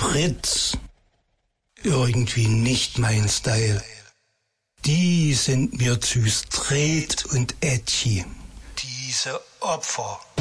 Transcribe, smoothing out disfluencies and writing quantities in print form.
Fritz. Irgendwie nicht mein Style. Die sind mir zu straight und edgy. Diese Opfer.